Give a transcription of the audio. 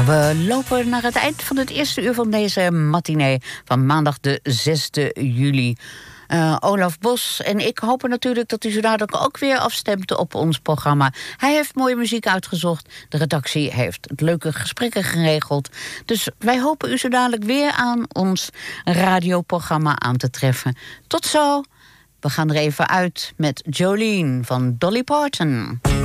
We lopen naar het eind van het eerste uur van deze matinee van maandag de 6e juli. Olaf Bos en ik hopen natuurlijk dat u zo dadelijk ook weer afstemt op ons programma. Hij heeft mooie muziek uitgezocht. De redactie heeft leuke gesprekken geregeld. Dus wij hopen u zo dadelijk weer aan ons radioprogramma aan te treffen. Tot zo. We gaan er even uit met Jolene van Dolly Parton.